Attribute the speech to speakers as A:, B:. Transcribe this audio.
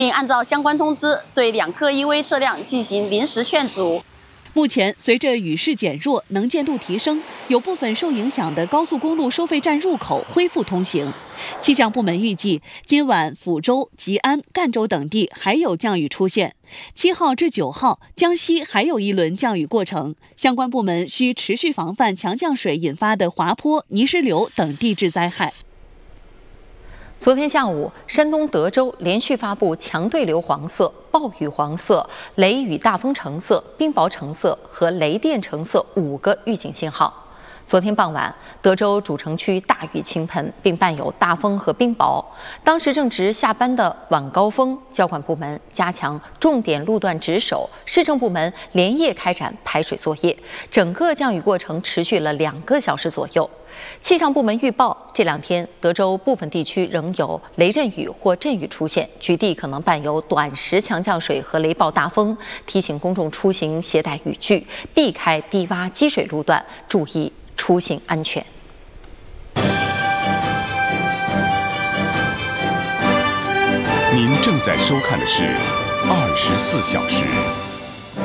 A: 并按照相关通知对2克 EV 车辆进行临时劝阻。
B: 目前，随着雨势减弱，能见度提升，有部分受影响的高速公路收费站入口恢复通行。气象部门预计，今晚抚州、吉安、赣州等地还有降雨出现。7号至9号，江西还有一轮降雨过程，相关部门需持续防范强降水引发的滑坡、泥石流等地质灾害。
C: 昨天下午，山东德州连续发布强对流黄色、暴雨黄色、雷雨大风橙色、冰雹橙色和雷电橙色5个预警信号。昨天傍晚，德州主城区大雨倾盆，并伴有大风和冰雹。当时正值下班的晚高峰，交管部门加强重点路段值守，市政部门连夜开展排水作业，整个降雨过程持续了2个小时左右。气象部门预报，这2天德州部分地区仍有雷阵雨或阵雨出现，局地可能伴有短时强降水和雷暴大风，提醒公众出行携带雨具，避开低洼积水路段，注意出行安全。
D: 您正在收看的是《24小时》。